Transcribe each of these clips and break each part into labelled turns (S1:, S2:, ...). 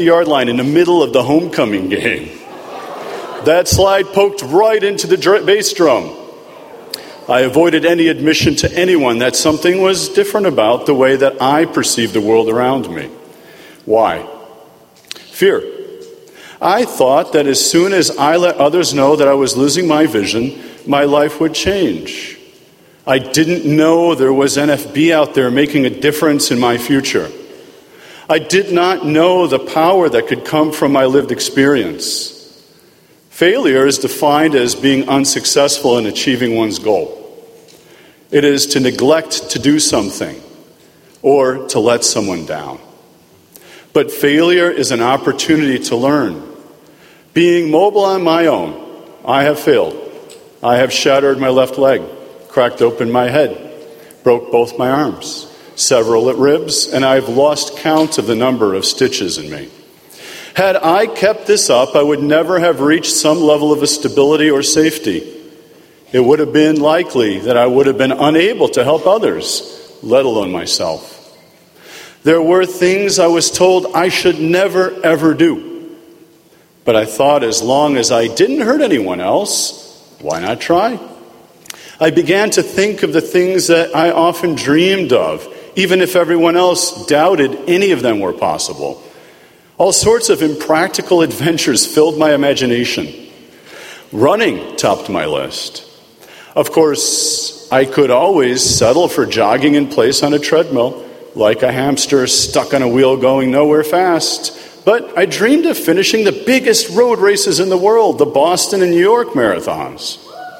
S1: yard line in the middle of the homecoming game. That slide poked right into the bass drum. I avoided any admission to anyone that something was different about the way that I perceived the world around me. Why? Fear. I thought that as soon as I let others know that I was losing my vision, my life would change. I didn't know there was NFB out there making a difference in my future. I did not know the power that could come from my lived experience. Failure is defined as being unsuccessful in achieving one's goal. It is to neglect to do something or to let someone down. But failure is an opportunity to learn. Being mobile on my own, I have failed. I have shattered my left leg, cracked open my head, broke both my arms, several ribs, and I've lost count of the number of stitches in me. Had I kept this up, I would never have reached some level of stability or safety. It would have been likely that I would have been unable to help others, let alone myself. There were things I was told I should never, ever do. But I thought as long as I didn't hurt anyone else, why not try? I began to think of the things that I often dreamed of, even if everyone else doubted any of them were possible. All sorts of impractical adventures filled my imagination. Running topped my list. Of course, I could always settle for jogging in place on a treadmill, like a hamster stuck on a wheel going nowhere fast. But I dreamed of finishing the biggest road races in the world, the Boston and New York marathons.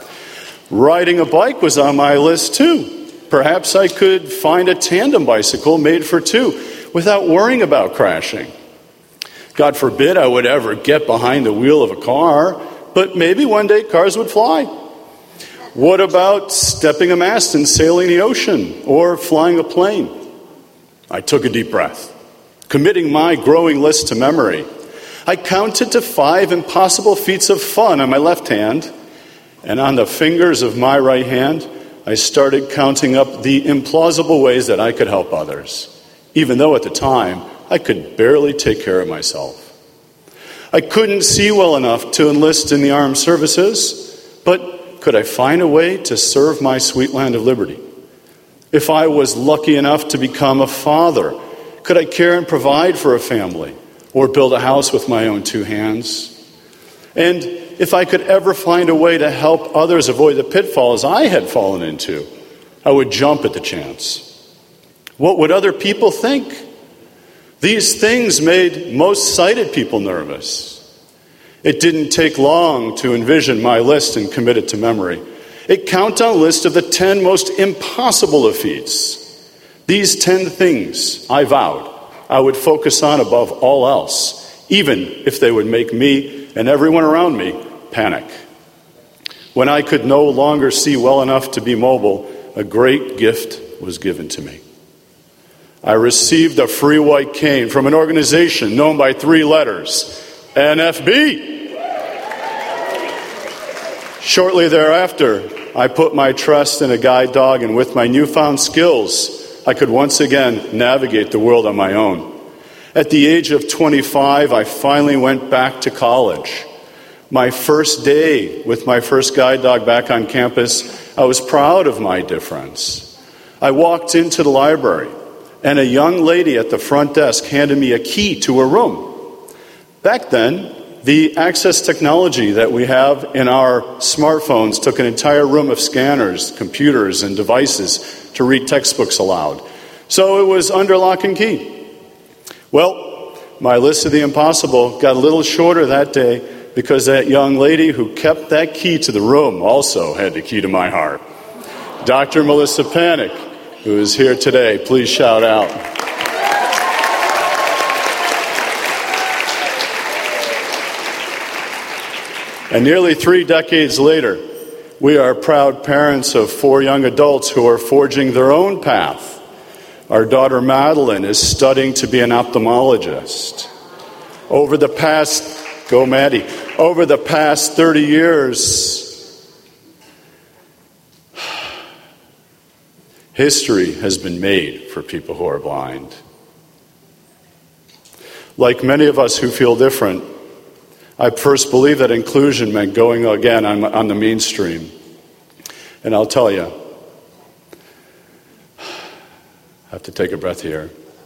S1: Riding a bike was on my list too. Perhaps I could find a tandem bicycle made for two without worrying about crashing. God forbid I would ever get behind the wheel of a car, but maybe one day cars would fly. What about stepping a mast and sailing the ocean or flying a plane? I took a deep breath, committing my growing list to memory. I counted to 5 impossible feats of fun on my left hand, and on the fingers of my right hand, I started counting up the implausible ways that I could help others, even though at the time I could barely take care of myself. I couldn't see well enough to enlist in the armed services, but could I find a way to serve my sweet land of liberty? If I was lucky enough to become a father, could I care and provide for a family or build a house with my own 2 hands? And if I could ever find a way to help others avoid the pitfalls I had fallen into, I would jump at the chance. What would other people think? These things made most sighted people nervous. It didn't take long to envision my list and commit it to memory. It counted on a list of the 10 most impossible of feats. These 10 things I vowed I would focus on above all else, even if they would make me and everyone around me panic. When I could no longer see well enough to be mobile, a great gift was given to me. I received a free white cane from an organization known by 3 letters, NFB. Shortly thereafter, I put my trust in a guide dog, and with my newfound skills, I could once again navigate the world on my own. At the age of 25, I finally went back to college. My first day with my first guide dog back on campus, I was proud of my difference. I walked into the library, and a young lady at the front desk handed me a key to a room. Back then, the access technology that we have in our smartphones took an entire room of scanners, computers, and devices to read textbooks aloud. So it was under lock and key. Well, my list of the impossible got a little shorter that day because that young lady who kept that key to the room also had the key to my heart. Dr. Melissa Panic, who is here today, please shout out. And nearly 3 decades later, we are proud parents of 4 young adults who are forging their own path. Our daughter Madeline is studying to be an ophthalmologist. Over the past 30 years, history has been made for people who are blind. Like many of us who feel different, I first believed that inclusion meant going again on the mainstream. And I'll tell you, I have to take a breath here.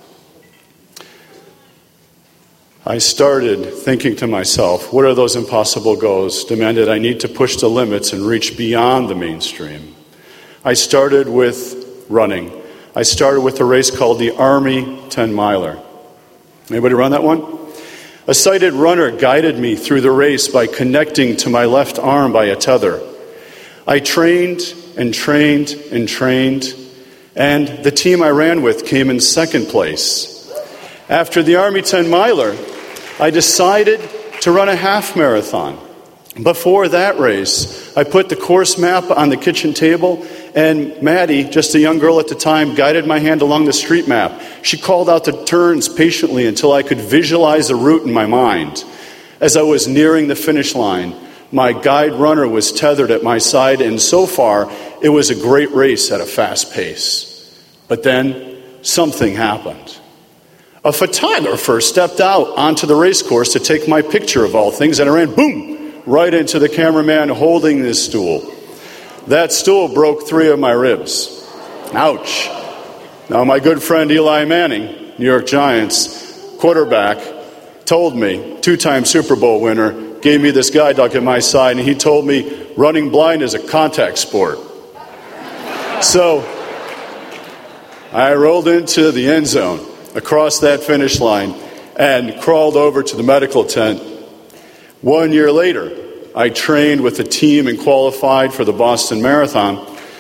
S1: I started thinking to myself, what are those impossible goals? Demanded I need to push the limits and reach beyond the mainstream. I started with running. I started with a race called the Army 10 Miler. Anybody run that one? A sighted runner guided me through the race by connecting to my left arm by a tether. I trained and trained and trained, and the team I ran with came in second place. After the Army 10 Miler, I decided to run a half marathon. Before that race, I put the course map on the kitchen table, and Maddie, just a young girl at the time, guided my hand along the street map. She called out the turns patiently until I could visualize the route in my mind. As I was nearing the finish line, my guide runner was tethered at my side, and so far, it was a great race at a fast pace. But then, something happened. A photographer stepped out onto the race course to take my picture of all things, and I ran, boom, right into the cameraman holding this stool. That stool broke 3 of my ribs. Ouch. Now, my good friend Eli Manning, New York Giants quarterback, told me, 2-time Super Bowl winner, gave me this guide dog at my side, and he told me running blind is a contact sport. So I rolled into the end zone, across that finish line, and crawled over to the medical tent. 1 year later, I trained with a team and qualified for the Boston Marathon.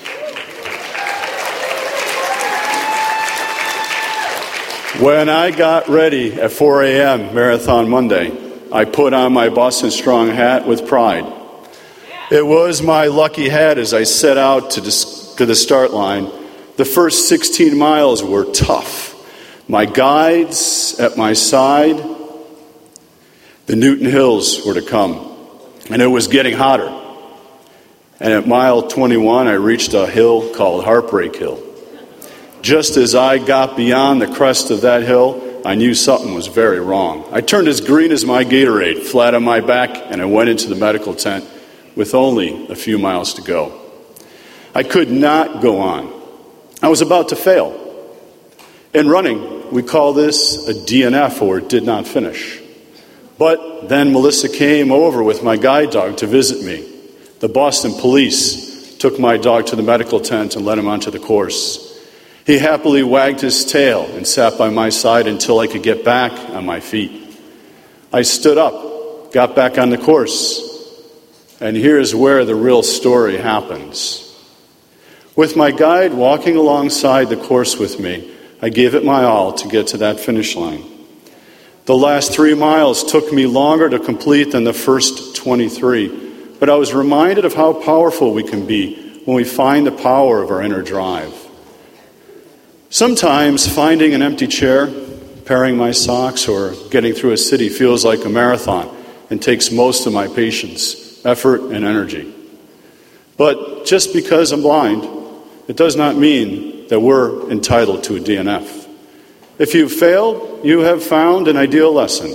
S1: When I got ready at 4 a.m. Marathon Monday, I put on my Boston Strong hat with pride. It was my lucky hat as I set out to the start line. The first 16 miles were tough. My guides at my side, the Newton Hills were to come, and it was getting hotter. And at mile 21, I reached a hill called Heartbreak Hill. Just as I got beyond the crest of that hill, I knew something was very wrong. I turned as green as my Gatorade, flat on my back, and I went into the medical tent with only a few miles to go. I could not go on. I was about to fail. In running, we call this a DNF, or did not finish. But then Melissa came over with my guide dog to visit me. The Boston police took my dog to the medical tent and led him onto the course. He happily wagged his tail and sat by my side until I could get back on my feet. I stood up, got back on the course, and here's where the real story happens. With my guide walking alongside the course with me, I gave it my all to get to that finish line. The last 3 miles took me longer to complete than the first 23, but I was reminded of how powerful we can be when we find the power of our inner drive. Sometimes finding an empty chair, paring my socks, or getting through a city feels like a marathon and takes most of my patience, effort, and energy. But just because I'm blind, it does not mean that we're entitled to a DNF. If you've failed, you have found an ideal lesson.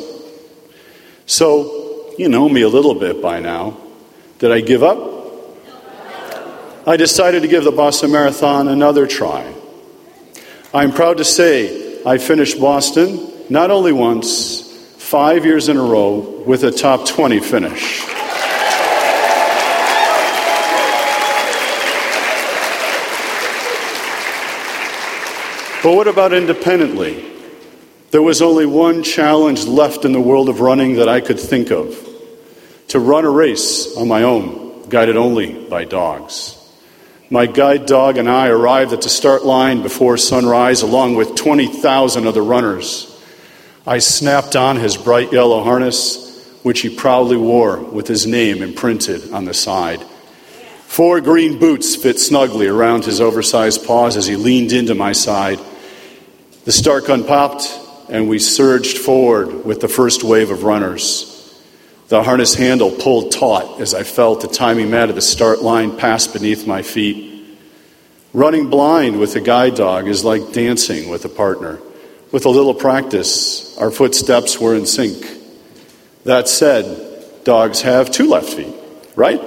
S1: So, you know me a little bit by now. Did I give up? I decided to give the Boston Marathon another try. I'm proud to say I finished Boston not only once, 5 years in a row with a top 20 finish. But what about independently? There was only one challenge left in the world of running that I could think of: to run a race on my own, guided only by dogs. My guide dog and I arrived at the start line before sunrise, along with 20,000 other runners. I snapped on his bright yellow harness, which he proudly wore with his name imprinted on the side. 4 green boots fit snugly around his oversized paws as he leaned into my side. The start gun popped, and we surged forward with the first wave of runners. The harness handle pulled taut as I felt the timing mat of the start line pass beneath my feet. Running blind with a guide dog is like dancing with a partner. With a little practice, our footsteps were in sync. That said, dogs have 2 left feet, right?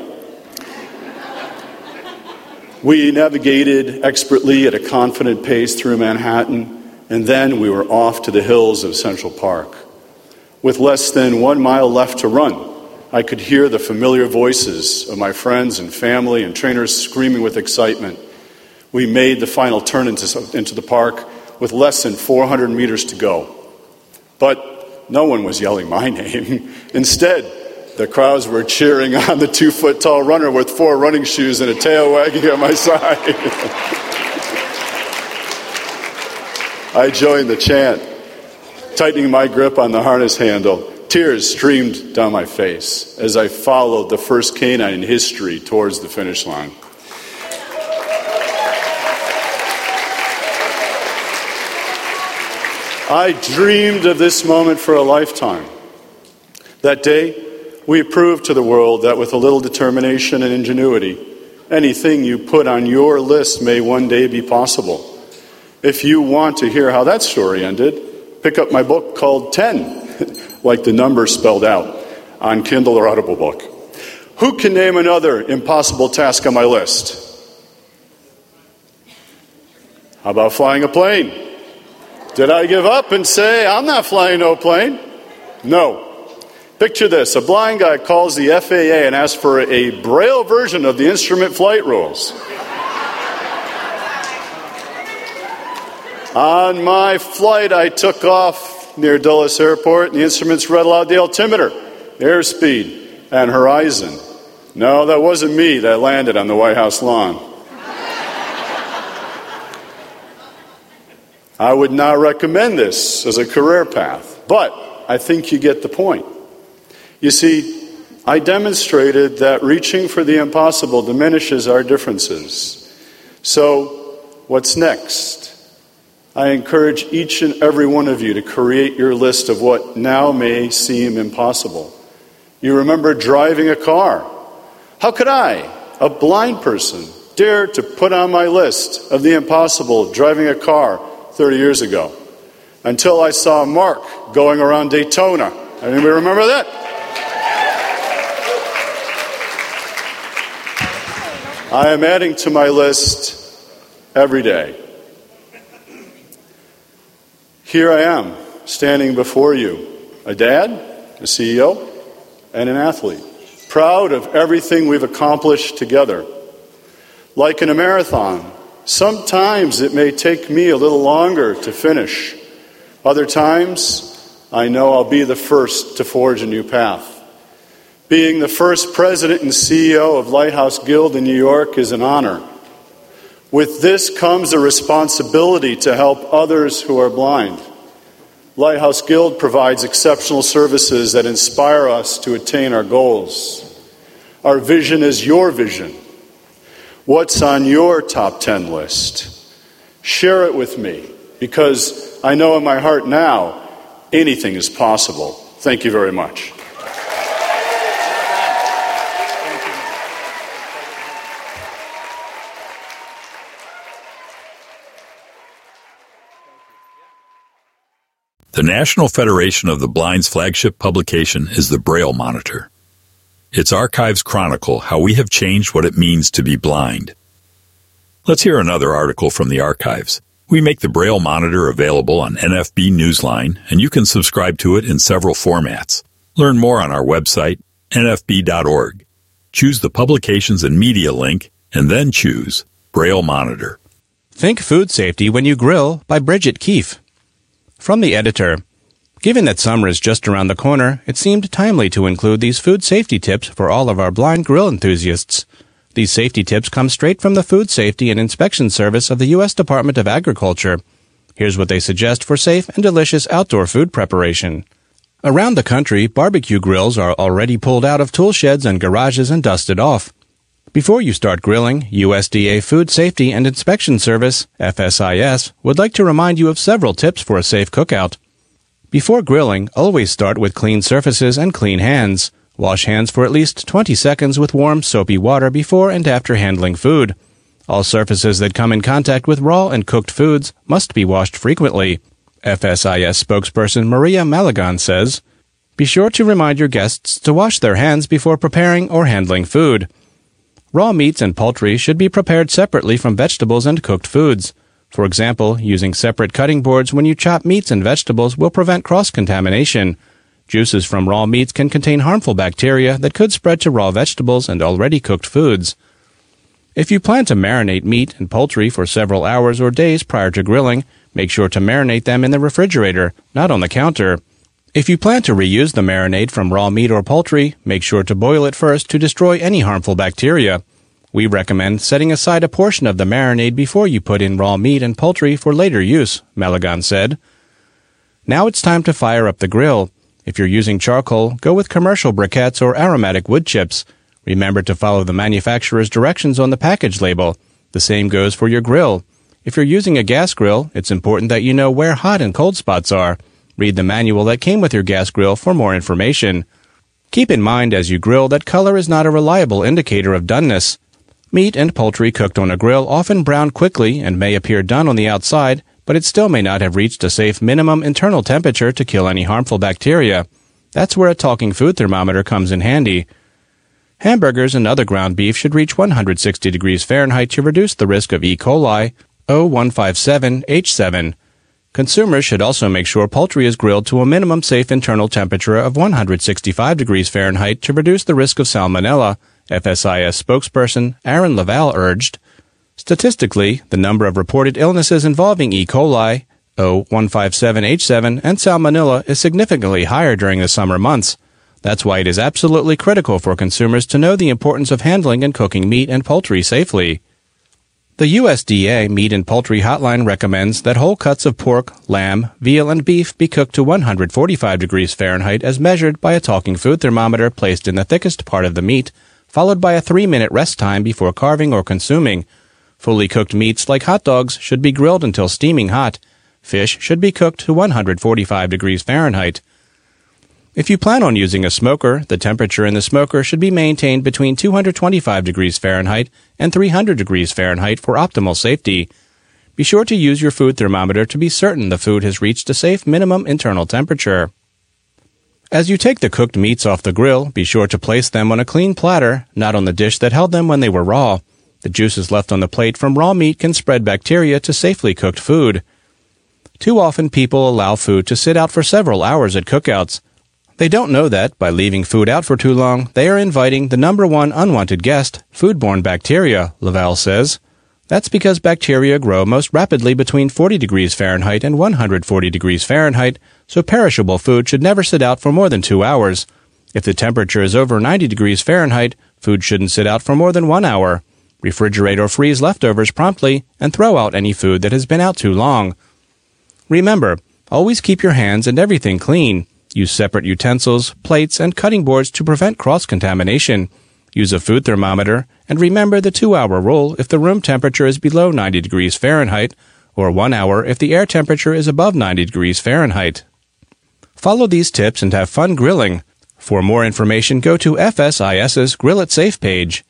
S1: We navigated expertly at a confident pace through Manhattan, and then we were off to the hills of Central Park. With less than 1 mile left to run, I could hear the familiar voices of my friends and family and trainers screaming with excitement. We made the final turn into the park with less than 400 meters to go. But no one was yelling my name. Instead, the crowds were cheering on the 2-foot-tall runner with 4 running shoes and a tail wagging at my side. I joined the chant, tightening my grip on the harness handle. Tears streamed down my face as I followed the first canine in history towards the finish line. I dreamed of this moment for a lifetime. That day, we proved to the world that with a little determination and ingenuity, anything you put on your list may one day be possible. If you want to hear how that story ended, pick up my book called 10. Like the number spelled out on Kindle or Audible book. Who can name another impossible task on my list? How about flying a plane? Did I give up and say, I'm not flying no plane? No. Picture this. A blind guy calls the FAA and asks for a Braille version of the instrument flight rules. On my flight, I took off near Dulles Airport, and the instruments read aloud the altimeter, airspeed, and horizon. No, that wasn't me that landed on the White House lawn. I would not recommend this as a career path, but I think you get the point. You see, I demonstrated that reaching for the impossible diminishes our differences. So, what's next? I encourage each and every one of you to create your list of what now may seem impossible. You remember driving a car. How could I, a blind person, dare to put on my list of the impossible driving a car 30 years ago? Until I saw Mark going around Daytona. Anybody remember that? I am adding to my list every day. Here I am, standing before you, a dad, a CEO, and an athlete, proud of everything we've accomplished together. Like in a marathon, sometimes it may take me a little longer to finish. Other times, I know I'll be the first to forge a new path. Being the first president and CEO of Lighthouse Guild in New York is an honor. With this comes a responsibility to help others who are blind. Lighthouse Guild provides exceptional services that inspire us to attain our goals. Our vision is your vision. What's on your top 10 list? Share it with me, because I know in my heart now, anything is possible. Thank you very much.
S2: The National Federation of the Blind's flagship publication is the Braille Monitor. Its archives chronicle how we have changed what it means to be blind. Let's hear another article from the archives. We make the Braille Monitor available on NFB Newsline, and you can subscribe to it in several formats. Learn more on our website, nfb.org. Choose the Publications and Media link, and then choose Braille Monitor.
S3: Think Food Safety When You Grill by Bridget Keefe. From the editor, given that summer is just around the corner, it seemed timely to include these food safety tips for all of our blind grill enthusiasts. These safety tips come straight from the Food Safety and Inspection Service of the U.S. Department of Agriculture. Here's what they suggest for safe and delicious outdoor food preparation. Around the country, barbecue grills are already pulled out of tool sheds and garages and dusted off. Before you start grilling, USDA Food Safety and Inspection Service, FSIS, would like to remind you of several tips for a safe cookout. Before grilling, always start with clean surfaces and clean hands. Wash hands for at least 20 seconds with warm, soapy water before and after handling food. All surfaces that come in contact with raw and cooked foods must be washed frequently. FSIS spokesperson Maria Malagon says, "Be sure to remind your guests to wash their hands before preparing or handling food. Raw meats and poultry should be prepared separately from vegetables and cooked foods. For example, using separate cutting boards when you chop meats and vegetables will prevent cross-contamination. Juices from raw meats can contain harmful bacteria that could spread to raw vegetables and already cooked foods. If you plan to marinate meat and poultry for several hours or days prior to grilling, make sure to marinate them in the refrigerator, not on the counter. If you plan to reuse the marinade from raw meat or poultry, make sure to boil it first to destroy any harmful bacteria. We recommend setting aside a portion of the marinade before you put in raw meat and poultry for later use," Malagon said. Now it's time to fire up the grill. If you're using charcoal, go with commercial briquettes or aromatic wood chips. Remember to follow the manufacturer's directions on the package label. The same goes for your grill. If you're using a gas grill, it's important that you know where hot and cold spots are. Read the manual that came with your gas grill for more information. Keep in mind as you grill that color is not a reliable indicator of doneness. Meat and poultry cooked on a grill often brown quickly and may appear done on the outside, but it still may not have reached a safe minimum internal temperature to kill any harmful bacteria. That's where a talking food thermometer comes in handy. Hamburgers and other ground beef should reach 160 degrees Fahrenheit to reduce the risk of E. coli, O157H7. Consumers should also make sure poultry is grilled to a minimum safe internal temperature of 165 degrees Fahrenheit to reduce the risk of salmonella, FSIS spokesperson Aaron Laval urged. Statistically, the number of reported illnesses involving E. coli, O157H7, and salmonella is significantly higher during the summer months. That's why it is absolutely critical for consumers to know the importance of handling and cooking meat and poultry safely. The USDA Meat and Poultry Hotline recommends that whole cuts of pork, lamb, veal, and beef be cooked to 145 degrees Fahrenheit as measured by a talking food thermometer placed in the thickest part of the meat, followed by a 3-minute rest time before carving or consuming. Fully cooked meats like hot dogs should be grilled until steaming hot. Fish should be cooked to 145 degrees Fahrenheit. If you plan on using a smoker, the temperature in the smoker should be maintained between 225 degrees Fahrenheit and 300 degrees Fahrenheit for optimal safety. Be sure to use your food thermometer to be certain the food has reached a safe minimum internal temperature. As you take the cooked meats off the grill, be sure to place them on a clean platter, not on the dish that held them when they were raw. The juices left on the plate from raw meat can spread bacteria to safely cooked food. Too often people allow food to sit out for several hours at cookouts. They don't know that, by leaving food out for too long, they are inviting the number one unwanted guest, foodborne bacteria, Laval says. That's because bacteria grow most rapidly between 40 degrees Fahrenheit and 140 degrees Fahrenheit, so perishable food should never sit out for more than 2 hours. If the temperature is over 90 degrees Fahrenheit, food shouldn't sit out for more than 1 hour. Refrigerate or freeze leftovers promptly and throw out any food that has been out too long. Remember, always keep your hands and everything clean. Use separate utensils, plates, and cutting boards to prevent cross-contamination. Use a food thermometer, and remember the 2-hour rule if the room temperature is below 90 degrees Fahrenheit, or 1 hour if the air temperature is above 90 degrees Fahrenheit. Follow these tips and have fun grilling. For more information, go to FSIS's Grill It Safe page,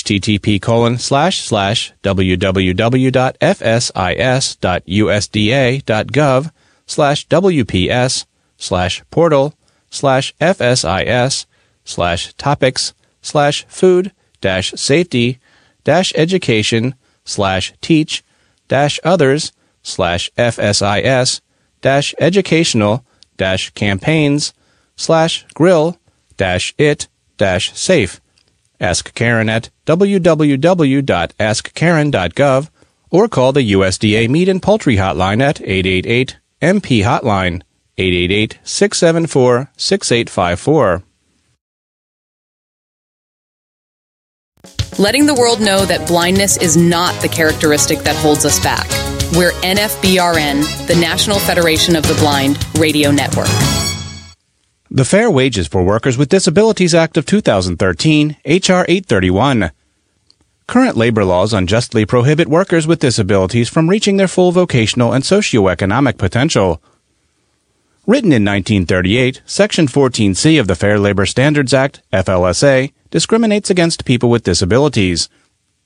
S3: http://www.fsis.uSDA.gov/WPS/TEACH-others/FSIS/grill-it-safe. Ask Karen at www.askkaren.gov or call the USDA Meat and Poultry Hotline at 888-MP-HOTLINE, 888-674-6854.
S4: Letting the world know that blindness is not the characteristic that holds us back. We're NFBRN, the National Federation of the Blind Radio Network.
S3: The Fair Wages for Workers with Disabilities Act of 2013, H.R. 831. Current labor laws unjustly prohibit workers with disabilities from reaching their full vocational and socioeconomic potential. Written in 1938, Section 14C of the Fair Labor Standards Act, FLSA, discriminates against people with disabilities.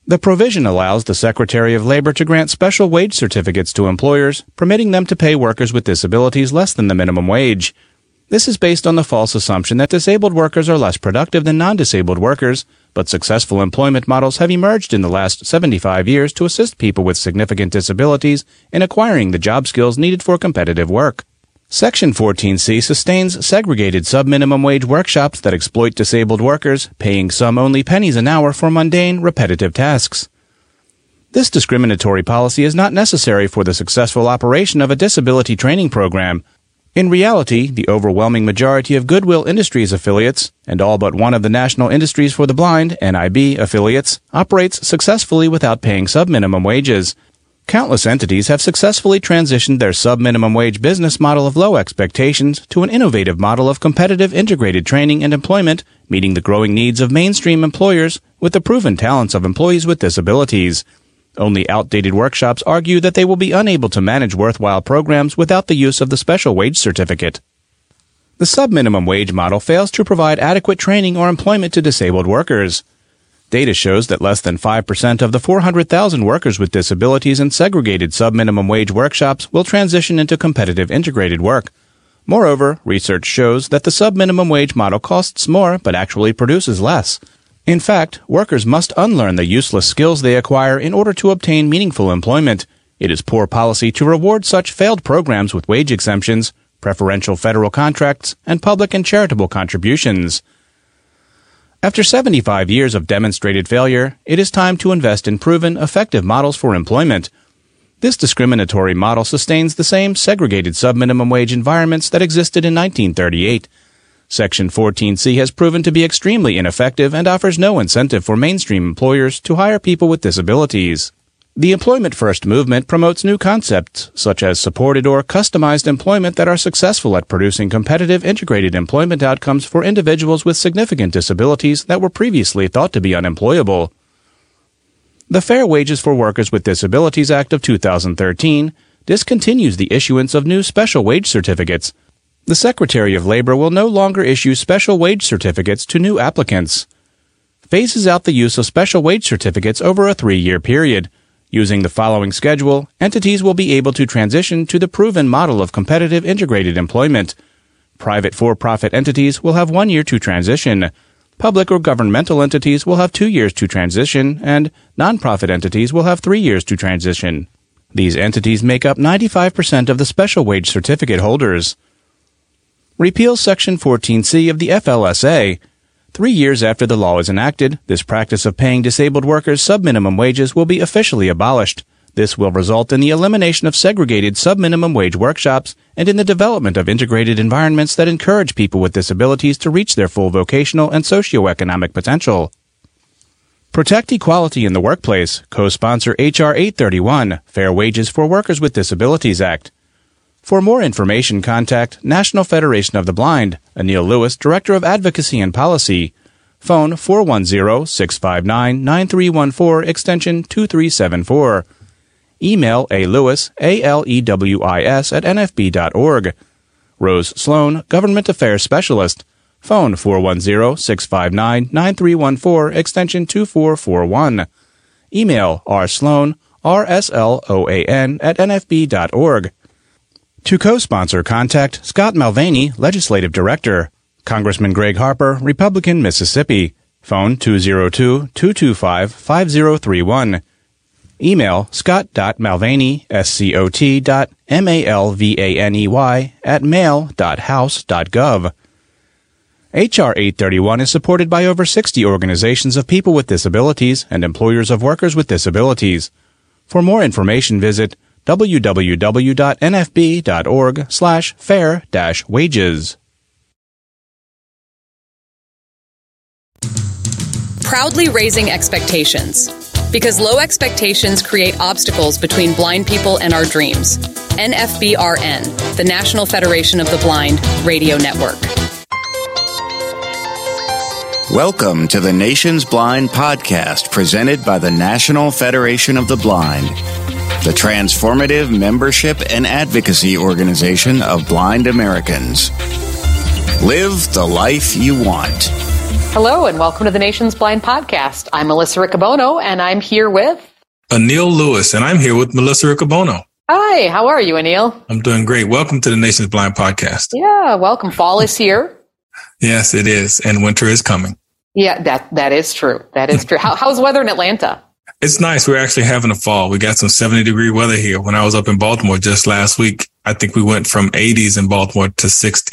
S3: The provision allows the Secretary of Labor to grant special wage certificates to employers, permitting them to pay workers with disabilities less than the minimum wage. This is based on the false assumption that disabled workers are less productive than non-disabled workers, but successful employment models have emerged in the last 75 years to assist people with significant disabilities in acquiring the job skills needed for competitive work. Section 14C sustains segregated sub-minimum wage workshops that exploit disabled workers, paying some only pennies an hour for mundane, repetitive tasks. This discriminatory policy is not necessary for the successful operation of a disability training program. In reality, the overwhelming majority of Goodwill Industries affiliates, and all but one of the National Industries for the Blind, NIB, affiliates, operates successfully without paying sub-minimum wages. Countless entities have successfully transitioned their sub-minimum wage business model of low expectations to an innovative model of competitive integrated training and employment, meeting the growing needs of mainstream employers with the proven talents of employees with disabilities. Only outdated workshops argue that they will be unable to manage worthwhile programs without the use of the special wage certificate. The sub-minimum wage model fails to provide adequate training or employment to disabled workers. Data shows that less than 5% of the 400,000 workers with disabilities in segregated sub-minimum wage workshops will transition into competitive integrated work. Moreover, research shows that the sub-minimum wage model costs more but actually produces less. In fact, workers must unlearn the useless skills they acquire in order to obtain meaningful employment. It is poor policy to reward such failed programs with wage exemptions, preferential federal contracts, and public and charitable contributions. After 75 years of demonstrated failure, it is time to invest in proven, effective models for employment. This discriminatory model sustains the same segregated sub-minimum wage environments that existed in 1938. Section 14C has proven to be extremely ineffective and offers no incentive for mainstream employers to hire people with disabilities. The Employment First movement promotes new concepts, such as supported or customized employment that are successful at producing competitive integrated employment outcomes for individuals with significant disabilities that were previously thought to be unemployable. The Fair Wages for Workers with Disabilities Act of 2013 discontinues the issuance of new special wage certificates. The Secretary of Labor will no longer issue special wage certificates to new applicants. Phases out the use of special wage certificates over a 3-year period. Using the following schedule, entities will be able to transition to the proven model of competitive integrated employment. Private for-profit entities will have 1 year to transition. Public or governmental entities will have 2 years to transition, and nonprofit entities will have 3 years to transition. These entities make up 95% of the special wage certificate holders. Repeal Section 14C of the FLSA. 3 years after the law is enacted, this practice of paying disabled workers sub-minimum wages will be officially abolished. This will result in the elimination of segregated sub-minimum wage workshops and in the development of integrated environments that encourage people with disabilities to reach their full vocational and socioeconomic potential. Protect Equality in the Workplace. Co-sponsor H.R. 831, Fair Wages for Workers with Disabilities Act. For more information, contact National Federation of the Blind, Anil Lewis, Director of Advocacy and Policy. Phone 410-659-9314, extension 2374. Email alewis, ALEWIS, at nfb.org. Rose Sloan, Government Affairs Specialist. Phone 410-659-9314, extension 2441. Email rsloan, RSLOAN, at nfb.org. To co-sponsor, contact Scott Malvaney, Legislative Director. Congressman Greg Harper, Republican, Mississippi. Phone 202-225-5031. Email scott.malvaney, scot.malvaney, at mail.house.gov. H.R. 831 is supported by over 60 organizations of people with disabilities and employers of workers with disabilities. For more information, visit www.nfb.org/fair-wages.
S4: Proudly raising expectations. Because low expectations create obstacles between blind people and our dreams. NFBRN, the National Federation of the Blind Radio Network.
S5: Welcome to the Nation's Blind Podcast, presented by the National Federation of the Blind, the transformative membership and advocacy organization of blind Americans. Live the life you want.
S4: Hello, and welcome to the Nation's Blind Podcast. I'm Melissa Riccobono, and I'm here with
S6: Anil Lewis, and I'm here with Melissa Riccobono.
S4: Hi, how are you, Anil?
S6: I'm doing great. Welcome to the Nation's Blind Podcast.
S4: Yeah, welcome. Fall is here.
S6: Yes, it is, and winter is coming.
S4: Yeah, that is true. That is true. How's weather in Atlanta?
S6: It's nice. We're actually having a fall. We got some 70-degree weather here. When I was up in Baltimore just last week, I think we went from 80s in Baltimore to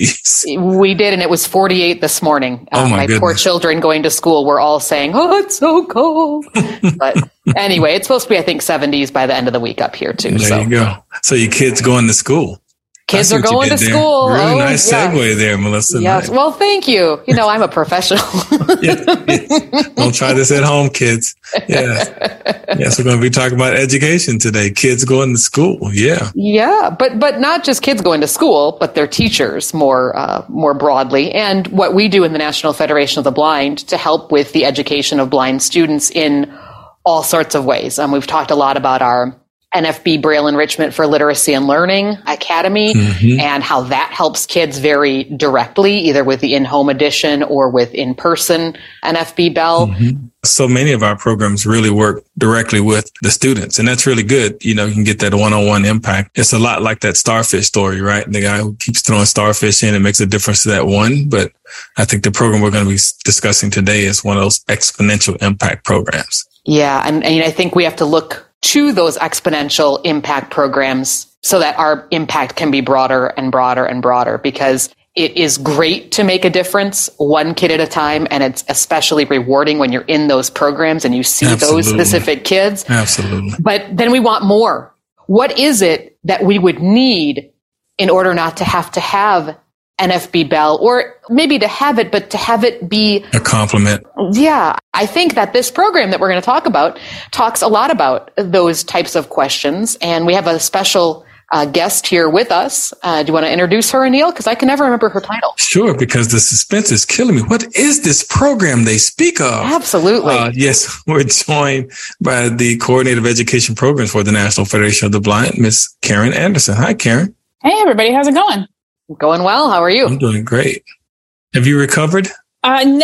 S6: 60s.
S4: We did, and it was 48 this morning. My
S6: goodness.
S4: Poor children going to school were all saying, "Oh, it's so cold." But anyway, it's supposed to be, I think, 70s by the end of the week up here, too.
S6: There you go. So your kids going to school.
S4: Kids are going to school.
S6: Really nice segue there, Melissa.
S4: Yes.
S6: Nice.
S4: Well, thank you. You know, I'm a professional.
S6: Yes. Don't try this at home, kids. Yes, we're going to be talking about education today. Kids going to school. Yeah.
S4: Yeah, but not just kids going to school, but their teachers more broadly, and what we do in the National Federation of the Blind to help with the education of blind students in all sorts of ways. We've talked a lot about our NFB Braille Enrichment for Literacy and Learning Academy, and how that helps kids very directly, either with the in-home edition or with in-person NFB Bell.
S6: So many of our programs really work directly with the students, and that's really good. You know, you can get that one-on-one impact. It's a lot like that starfish story, right? The guy who keeps throwing starfish in and makes a difference to that one. But I think the program we're going to be discussing today is one of those exponential impact programs. Yeah,
S4: and I think we have to look to those exponential impact programs so that our impact can be broader and broader and broader, because it is great to make a difference one kid at a time. And it's especially rewarding when you're in those programs and you see those specific kids.
S6: Absolutely.
S4: But then we want more. What is it that we would need in order not to have NFB Bell, or maybe to have it, but to have it be
S6: a compliment?
S4: Yeah. I think that this program that we're going to talk about talks a lot about those types of questions. And we have a special guest here with us. Do you want to introduce her, Anil? Because I can never remember her title.
S6: Sure, because the suspense is killing me. What is this program they speak of?
S4: Absolutely.
S6: Yes, we're joined by the Coordinator of Education Programs for the National Federation of the Blind, Miss Karen Anderson. Hi, Karen.
S7: Hey, everybody. How's it going?
S4: Going well. How are you?
S6: I'm doing great. Have you recovered?
S7: No.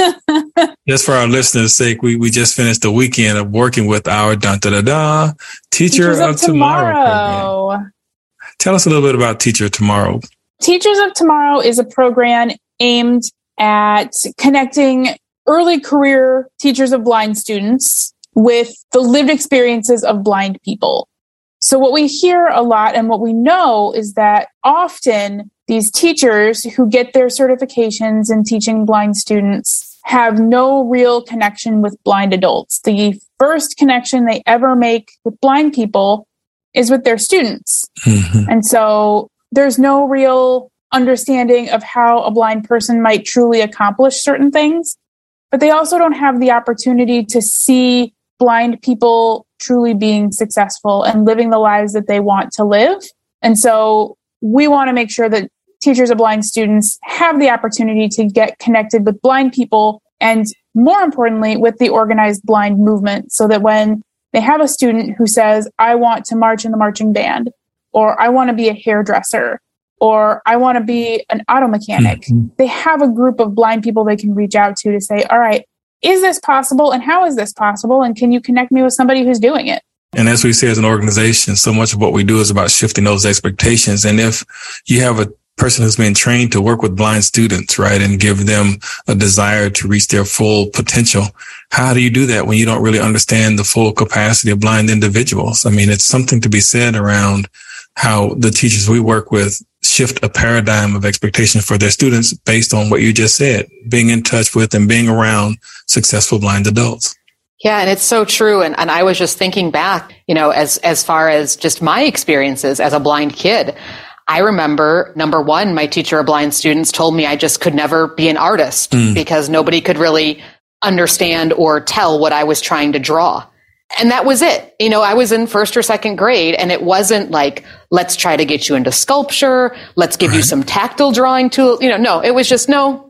S6: Just for our listeners' sake, we just finished the weekend of working with our Teacher of Tomorrow program. Tell us a little bit about Teacher of Tomorrow.
S7: Teachers of Tomorrow is a program aimed at connecting early career teachers of blind students with the lived experiences of blind people. So what we hear a lot and what we know is that often these teachers who get their certifications in teaching blind students have no real connection with blind adults. The first connection they ever make with blind people is with their students. And so there's no real understanding of how a blind person might truly accomplish certain things, but they also don't have the opportunity to see blind people truly being successful and living the lives that they want to live. And so we want to make sure that teachers of blind students have the opportunity to get connected with blind people, and more importantly, with the organized blind movement, so that when they have a student who says, I want to march in the marching band, or I want to be a hairdresser, or I want to be an auto mechanic, they have a group of blind people they can reach out to say, all right, is this possible? And how is this possible? And can you connect me with somebody who's doing it?
S6: And as we say as an organization, so much of what we do is about shifting those expectations. And if you have a person who's been trained to work with blind students, right, and give them a desire to reach their full potential, how do you do that when you don't really understand the full capacity of blind individuals? I mean, it's something to be said around how the teachers we work with shift a paradigm of expectation for their students based on what you just said, being in touch with and being around successful blind adults.
S4: Yeah, and it's so true. And I was just thinking back, as far as just my experiences as a blind kid. I remember, number one, my teacher of blind students told me I just could never be an artist because nobody could really understand or tell what I was trying to draw. And that was it. I was in first or second grade, and it wasn't like, let's try to get you into sculpture. Let's give you some tactile drawing tool. No, it was just, no,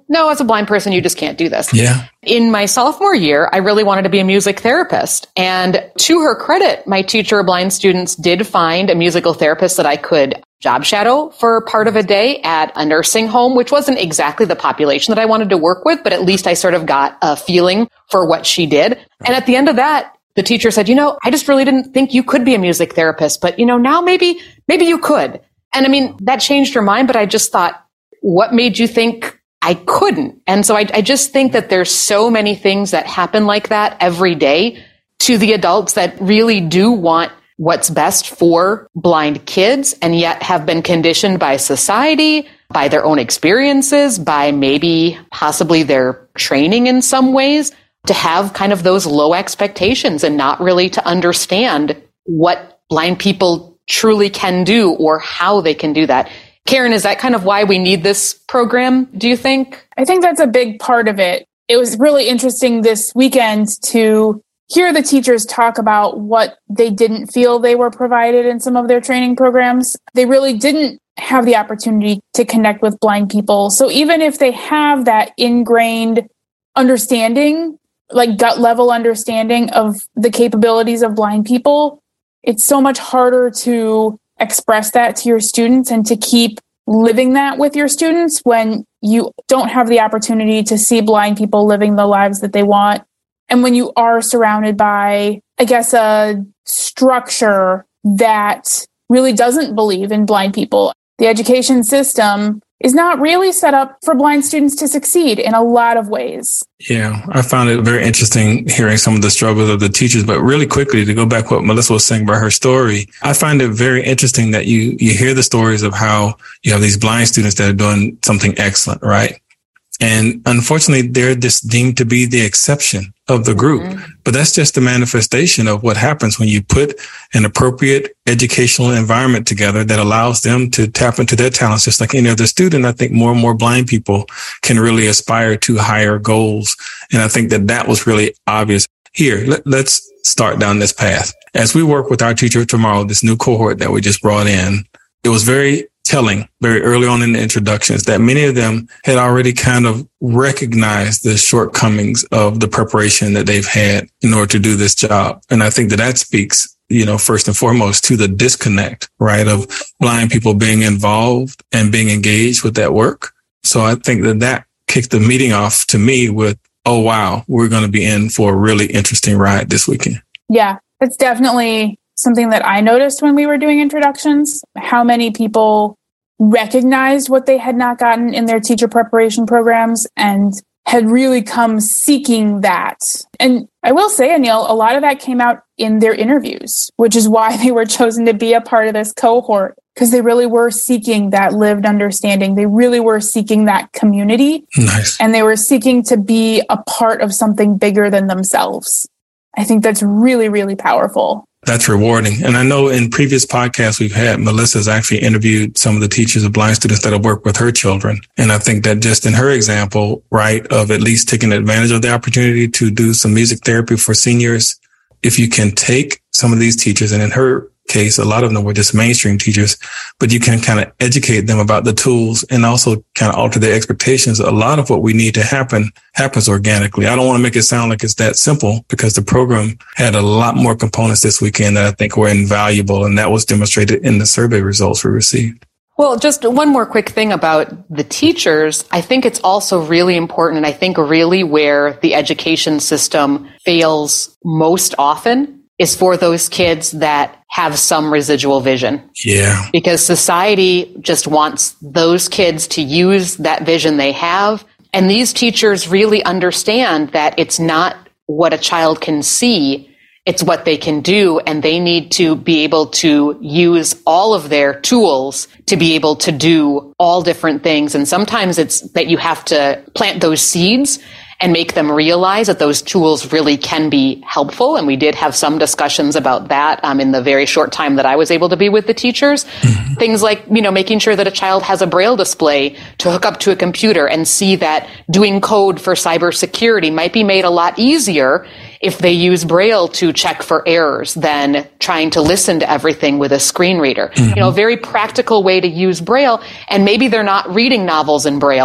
S4: no, as a blind person, you just can't do this.
S6: Yeah.
S4: In my sophomore year, I really wanted to be a music therapist. And to her credit, my teacher of blind students did find a musical therapist that I could job shadow for part of a day at a nursing home, which wasn't exactly the population that I wanted to work with, but at least I sort of got a feeling for what she did. And at the end of that, the teacher said, I just really didn't think you could be a music therapist, but now maybe you could. And I mean, that changed her mind, but I just thought, what made you think I couldn't? And so I just think that there's so many things that happen like that every day to the adults that really do want what's best for blind kids and yet have been conditioned by society, by their own experiences, by maybe possibly their training in some ways, to have kind of those low expectations and not really to understand what blind people truly can do or how they can do that. Karen, is that kind of why we need this program, do you think?
S7: I think that's a big part of it. It was really interesting this weekend to hear the teachers talk about what they didn't feel they were provided in some of their training programs. They really didn't have the opportunity to connect with blind people. So even if they have that ingrained understanding, like gut level understanding of the capabilities of blind people, it's so much harder to express that to your students and to keep living that with your students when you don't have the opportunity to see blind people living the lives that they want. And when you are surrounded by, I guess, a structure that really doesn't believe in blind people. The education system is not really set up for blind students to succeed in a lot of ways.
S6: Yeah, I found it very interesting hearing some of the struggles of the teachers. But really quickly, to go back to what Melissa was saying about her story, I find it very interesting that you hear the stories of how you have these blind students that are doing something excellent, right? And unfortunately, they're just deemed to be the exception of the group. Mm-hmm. But that's just the manifestation of what happens when you put an appropriate educational environment together that allows them to tap into their talents just like any other student. I think more and more blind people can really aspire to higher goals. And I think that was really obvious. Here, let's start down this path. As we work with our Teacher of Tomorrow, this new cohort that we just brought in, it was very telling very early on in the introductions that many of them had already kind of recognized the shortcomings of the preparation that they've had in order to do this job. And I think that speaks, first and foremost to the disconnect, right, of blind people being involved and being engaged with that work. So I think that kicked the meeting off to me with, oh, wow, we're going to be in for a really interesting ride this weekend.
S7: Yeah, it's definitely something that I noticed when we were doing introductions, how many people recognized what they had not gotten in their teacher preparation programs and had really come seeking that. And I will say, Anil, a lot of that came out in their interviews, which is why they were chosen to be a part of this cohort, because they really were seeking that lived understanding. They really were seeking that community.
S6: Nice.
S7: And they were seeking to be a part of something bigger than themselves. I think that's really, really powerful.
S6: That's rewarding. And I know in previous podcasts we've had, Melissa's actually interviewed some of the teachers of blind students that have worked with her children. And I think that just in her example, right, of at least taking advantage of the opportunity to do some music therapy for seniors, if you can take some of these teachers, and in her case, a lot of them were just mainstream teachers, but you can kind of educate them about the tools and also kind of alter their expectations. A lot of what we need to happens organically. I don't want to make it sound like it's that simple, because the program had a lot more components this weekend that I think were invaluable. And that was demonstrated in the survey results we received.
S4: Well, just one more quick thing about the teachers. I think it's also really important, and I think really where the education system fails most often is for those kids that have some residual vision.
S6: Yeah.
S4: Because society just wants those kids to use that vision they have. And these teachers really understand that it's not what a child can see, it's what they can do. And they need to be able to use all of their tools to be able to do all different things. And sometimes it's that you have to plant those seeds and make them realize that those tools really can be helpful. And we did have some discussions about that in the very short time that I was able to be with the teachers. Mm-hmm. Things like, making sure that a child has a Braille display to hook up to a computer and see that doing code for cybersecurity might be made a lot easier if they use Braille to check for errors than trying to listen to everything with a screen reader. Mm-hmm. A very practical way to use Braille. And maybe they're not reading novels in Braille,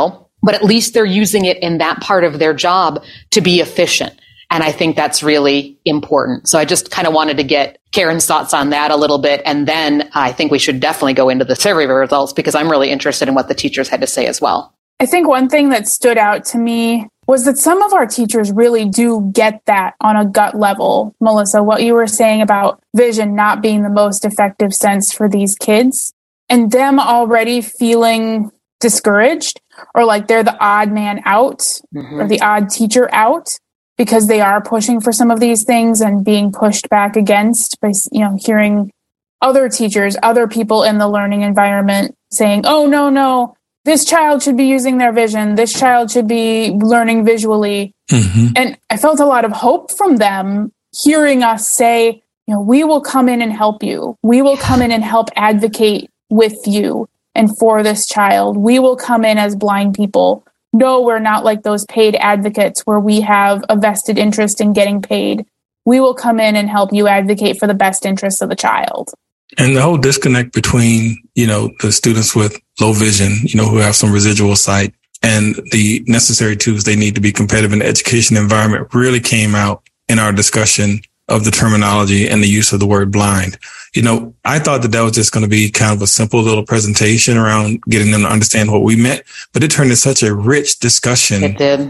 S8: but at least they're using it in that part of their job to be efficient. And I think that's really important. So I just kind of wanted to get Karen's thoughts on that a little bit. And then I think we should definitely go into the survey results, because I'm really interested in what the teachers had to say as well.
S7: I think one thing that stood out to me was that some of our teachers really do get that on a gut level. Melissa, what you were saying about vision not being the most effective sense for these kids, and them already feeling discouraged or like they're the odd man out or the odd teacher out, because they are pushing for some of these things and being pushed back against by, hearing other teachers, other people in the learning environment saying, oh, no, this child should be using their vision. This child should be learning visually. And I felt a lot of hope from them hearing us say, we will come in and help you. We will come in and help advocate with you and for this child. We will come in as blind people. No, we're not like those paid advocates where we have a vested interest in getting paid. We will come in and help you advocate for the best interests of the child.
S6: And the whole disconnect between, the students with low vision, who have some residual sight, and the necessary tools they need to be competitive in the education environment really came out in our discussion of the terminology and the use of the word blind. I thought that was just going to be kind of a simple little presentation around getting them to understand what we meant, but it turned into such a rich discussion,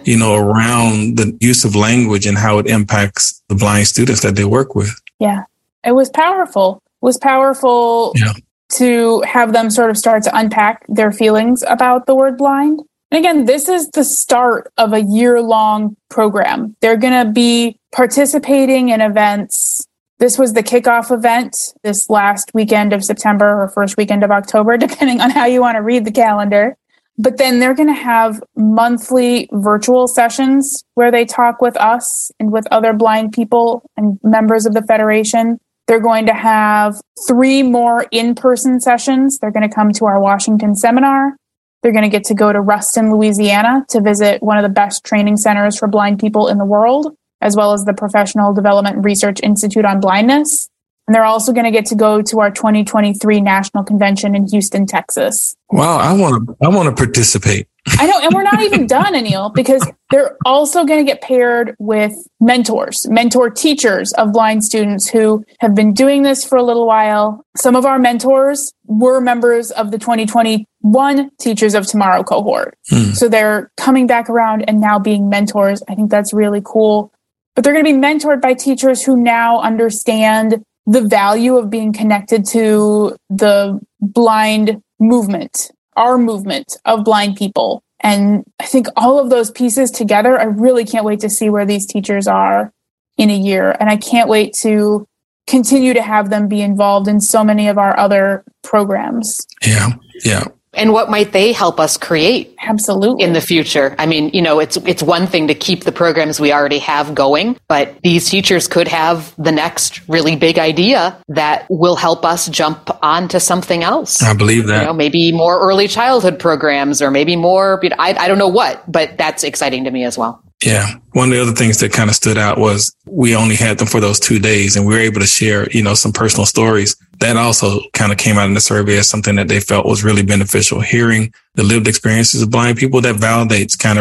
S6: around the use of language and how it impacts the blind students that they work with.
S7: Yeah, it was powerful. It was powerful to have them sort of start to unpack their feelings about the word blind. And again, this is the start of a year-long program. They're going to be participating in events. This was the kickoff event this last weekend of September or first weekend of October, depending on how you want to read the calendar. But then they're going to have monthly virtual sessions where they talk with us and with other blind people and members of the Federation. They're going to have 3 more in-person sessions. They're going to come to our Washington seminar. They're going to get to go to Ruston, Louisiana to visit one of the best training centers for blind people in the world, as well as the Professional Development Research Institute on Blindness. And they're also going to get to go to our 2023 National Convention in Houston, Texas.
S6: Wow, I want to participate.
S7: I know, and we're not even done, Anil, because they're also going to get paired with mentor teachers of blind students who have been doing this for a little while. Some of our mentors were members of the 2021 Teachers of Tomorrow cohort. So they're coming back around and now being mentors. I think that's really cool. But they're going to be mentored by teachers who now understand the value of being connected to the blind movement, our movement of blind people. And I think all of those pieces together, I really can't wait to see where these teachers are in a year. And I can't wait to continue to have them be involved in so many of our other programs.
S6: Yeah.
S8: And what might they help us create?
S7: Absolutely.
S8: In the future? I mean, it's one thing to keep the programs we already have going, but these teachers could have the next really big idea that will help us jump onto something else.
S6: I believe that.
S8: Maybe more early childhood programs, or maybe more, I don't know what, but that's exciting to me as well.
S6: Yeah. One of the other things that kind of stood out was we only had them for those 2 days, and we were able to share, some personal stories. That also kind of came out in the survey as something that they felt was really beneficial. Hearing the lived experiences of blind people, that validates kind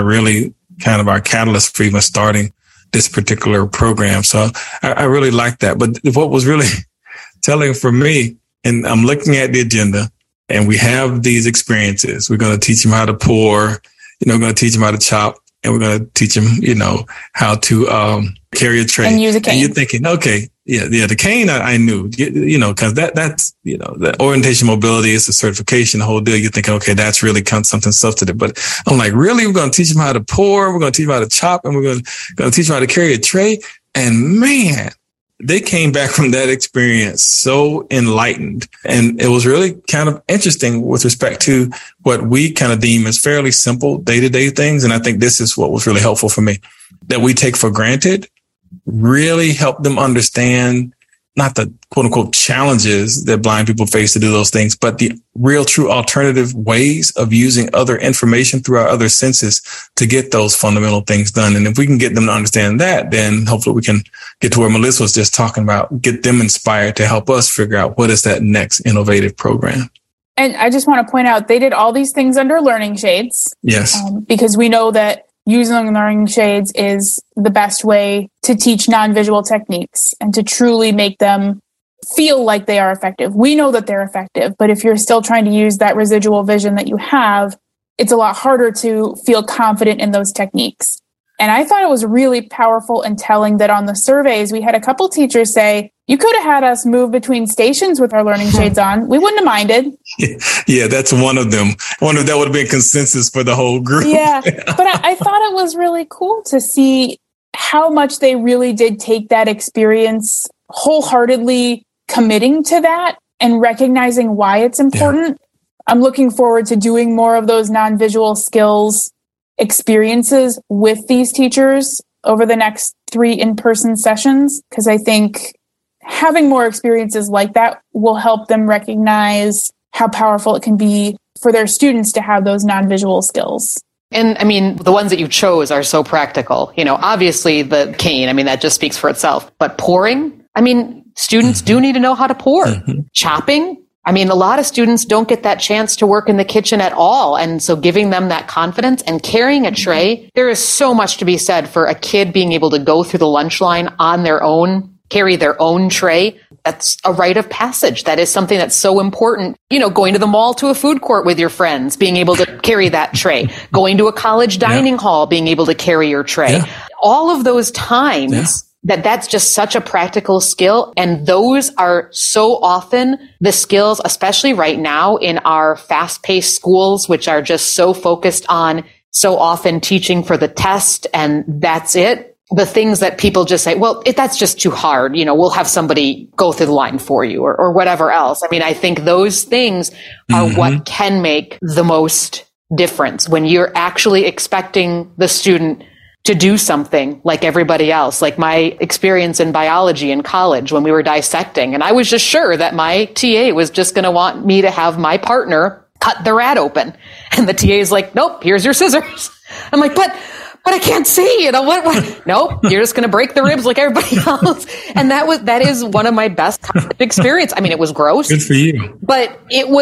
S6: of our catalyst for even starting this particular program. So I really like that. But what was really telling for me, and I'm looking at the agenda, and we have these experiences. We're going to teach them how to pour, we're going to teach them how to chop. And we're going to teach them, how to carry a tray.
S7: And use a cane.
S6: And you're thinking, okay, the cane I knew, because that's, the orientation mobility is the certification, the whole deal. You're thinking, okay, that's really something substantive. But I'm like, really? We're going to teach them how to pour. We're going to teach them how to chop, and we're going to teach them how to carry a tray. And man, they came back from that experience so enlightened. And it was really kind of interesting with respect to what we kind of deem as fairly simple day-to-day things. And I think this is what was really helpful for me, that we take for granted, really help them understand not the quote unquote challenges that blind people face to do those things, but the real true alternative ways of using other information through our other senses to get those fundamental things done. And if we can get them to understand that, then hopefully we can get to where Melissa was just talking about, get them inspired to help us figure out what is that next innovative program.
S7: And I just want to point out, they did all these things under Learning Shades.
S6: Yes.
S7: Because we know that using Learning Shades is the best way to teach non-visual techniques and to truly make them feel like they are effective. We know that they're effective, but if you're still trying to use that residual vision that you have, it's a lot harder to feel confident in those techniques. And I thought it was really powerful and telling that on the surveys, we had a couple teachers say, you could have had us move between stations with our Learning Shades on. We wouldn't have minded.
S6: Yeah, that's one of them. I wonder if that would have been consensus for the whole group.
S7: Yeah, but I thought it was really cool to see how much they really did take that experience, wholeheartedly committing to that and recognizing why it's important. Yeah. I'm looking forward to doing more of those non-visual skills experiences with these teachers over the next 3 in-person sessions, because I think having more experiences like that will help them recognize how powerful it can be for their students to have those non-visual skills.
S8: And I mean, the ones that you chose are so practical. You know, obviously the cane, I mean, that just speaks for itself. But pouring, I mean, students do need to know how to pour. Chopping, I mean, a lot of students don't get that chance to work in the kitchen at all. And so giving them that confidence and carrying a tray, there is so much to be said for a kid being able to go through the lunch line on their own, carry their own tray. That's a rite of passage. That is something that's so important. You know, going to the mall to a food court with your friends, being able to carry that tray, going to a college dining hall, being able to carry your tray. All of those times that's just such a practical skill. And those are so often the skills, especially right now in our fast-paced schools, which are just so focused on so often teaching for the test and that's it. The things that people just say, well, that's just too hard. You know, we'll have somebody go through the line for you or whatever else. I mean, I think those things are what can make the most difference when you're actually expecting the student to do something like everybody else, like my experience in biology in college when we were dissecting. And I was just sure that my TA was just going to want me to have my partner cut the rat open. And the TA is like, nope, here's your scissors. I'm like, but I can't see, you know, what? Nope, you're just going to break the ribs like everybody else. And that is one of my best experience. I mean, it was gross.
S6: Good for you.
S8: But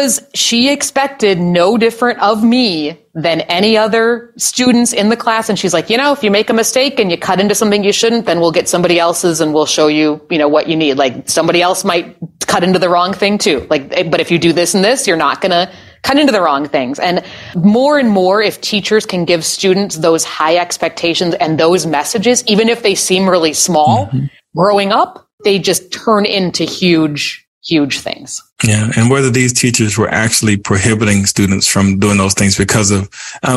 S8: she expected no different of me than any other students in the class. And she's like, you know, if you make a mistake and you cut into something you shouldn't, then we'll get somebody else's and we'll show you, you know, what you need. Like somebody else might cut into the wrong thing too. Like, but if you do this and this, you're not going to cut into the wrong things. And more, if teachers can give students those high expectations and those messages, even if they seem really small, growing up, they just turn into huge things.
S6: Yeah. And whether these teachers were actually prohibiting students from doing those things because of,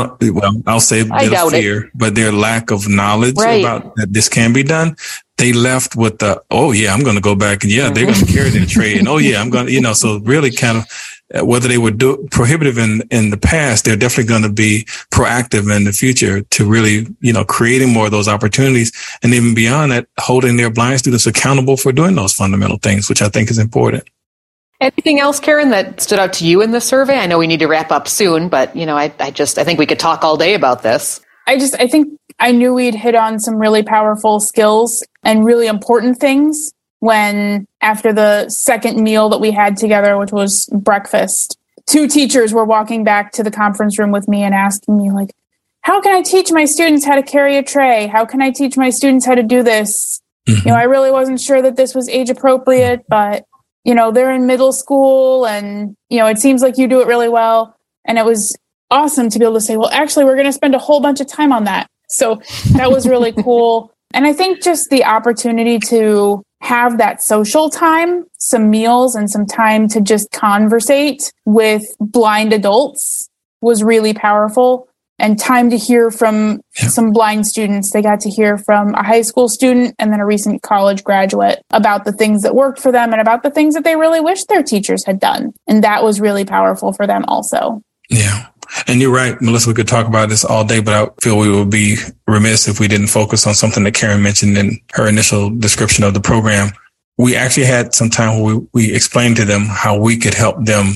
S6: I'll say their fear, but their lack of knowledge about that this can be done. They left with I'm going to go back and they're going to carry their tray and I'm going to, you know, so really kind of, whether they were prohibitive in the past, they're definitely going to be proactive in the future to really, you know, creating more of those opportunities. And even beyond that, holding their blind students accountable for doing those fundamental things, which I think is important.
S8: Anything else, Karen, that stood out to you in the survey? I know we need to wrap up soon, but, you know, I think we could talk all day about this.
S7: I think I knew we'd hit on some really powerful skills and really important things when, after the second meal that we had together, which was breakfast, 2 teachers were walking back to the conference room with me and asking me, like, how can I teach my students how to carry a tray? How can I teach my students how to do this? You know, I really wasn't sure that this was age appropriate, but, you know, they're in middle school and, you know, it seems like you do it really well. And it was awesome to be able to say, well, actually, we're going to spend a whole bunch of time on that. So that was really cool. And I think just the opportunity to have that social time, some meals and some time to just conversate with blind adults was really powerful. And time to hear from some blind students. They got to hear from a high school student and then a recent college graduate about the things that worked for them and about the things that they really wish their teachers had done. And that was really powerful for them also.
S6: Yeah. And you're right, Melissa, we could talk about this all day, but I feel we would be remiss if we didn't focus on something that Karen mentioned in her initial description of the program. We actually had some time where we explained to them how we could help them